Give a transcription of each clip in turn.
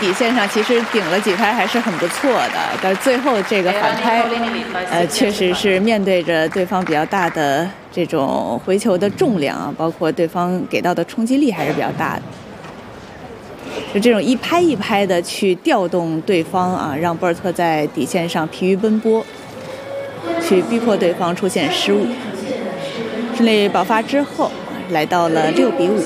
底线上其实顶了几拍还是很不错的，但是最后这个反拍，确实是面对着对方比较大的这种回球的重量啊，包括对方给到的冲击力还是比较大的。就这种一拍一拍的去调动对方啊，让博尔特在底线上疲于奔波，去逼迫对方出现失误。顺利爆发之后，来到了6-5。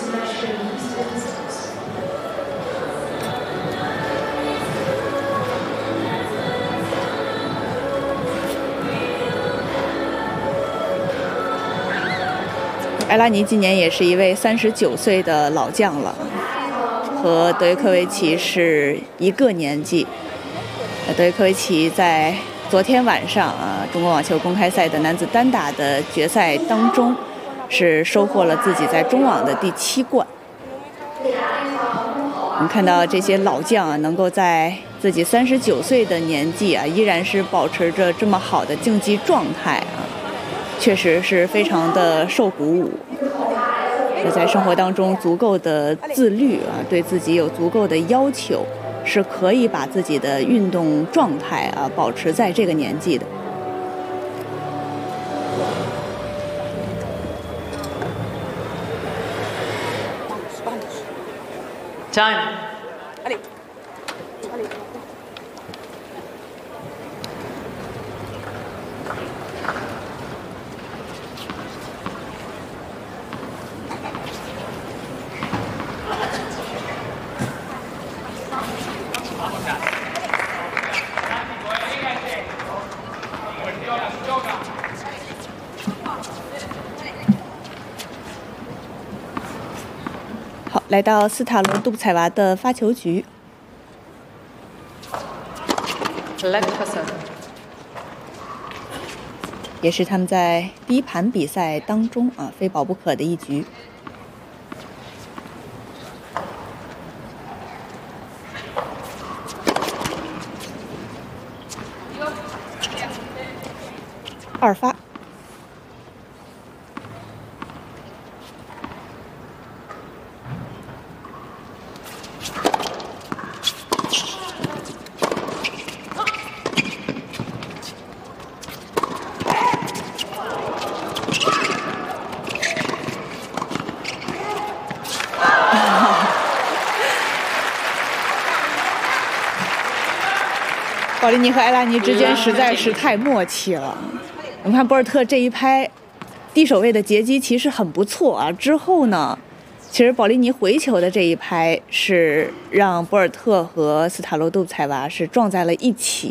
埃拉尼今年也是一位39岁的老将了，和德约科维奇是一个年纪。德约科维奇在昨天晚上中国网球公开赛的男子单打的决赛当中，是收获了自己在中网的第7冠。我们看到这些老将能够在自己39岁的年纪依然是保持着这么好的竞技状态确实是非常的受鼓舞。在生活当中足够的自律对自己有足够的要求，是可以把自己的运动状态保持在这个年纪的。 Time. 好，来到斯塔罗杜布采娃的发球局。也是他们在第一盘比赛当中非保不可的一局。2发。保利尼和埃拉尼之间实在是太默契了。我们看博尔特这一拍，低手位的截击其实很不错之后呢，其实保利尼回球的这一拍是让博尔特和斯塔罗杜布采娃是撞在了一起。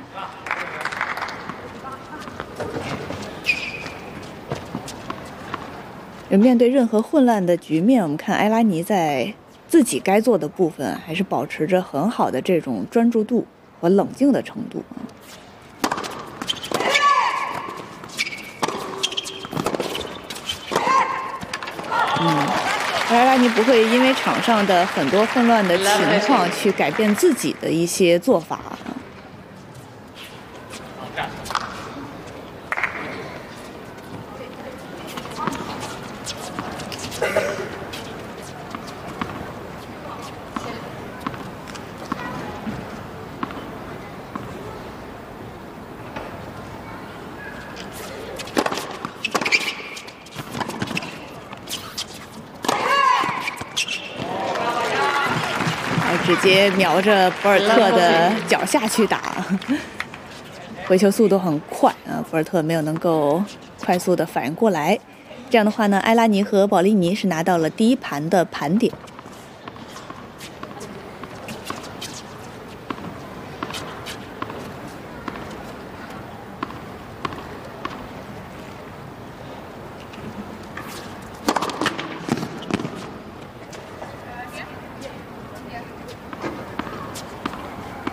面对任何混乱的局面，我们看埃拉尼在自己该做的部分还是保持着很好的这种专注度和冷静的程度。埃拉尼不会因为场上的很多混乱的情况去改变自己的一些做法。直接瞄着博尔特的脚下去打，回球速度很快博尔特没有能够快速的反应过来。这样的话呢，埃拉尼和保利尼是拿到了第一盘的盘点。